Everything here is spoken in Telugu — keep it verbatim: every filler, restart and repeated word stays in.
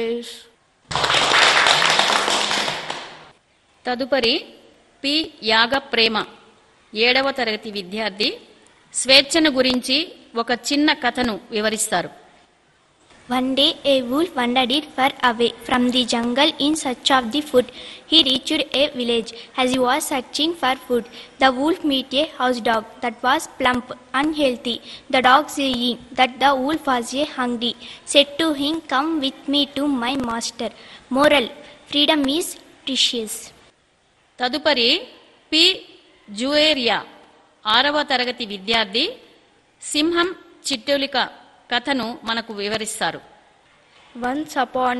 తదుపరి పి యాగ ప్రేమ ఏడవ తరగతి విద్యార్థి స్వేచ్ఛను గురించి ఒక చిన్న కథను వివరిస్తారు. One day a wolf wandered far away from the jungle in search of the food. He reached a village. As he was searching for food, the wolf met a house dog that was plump and healthy. The dog, seeing that the wolf was hungry, said to him, "Come with me to my master." Moral: freedom is precious. తదుపరి పి జుయేరియా ఆరవ తరగతి విద్యార్థి సింహం చిట్టెలిక కథను మనకు వివరిస్తారు. Once upon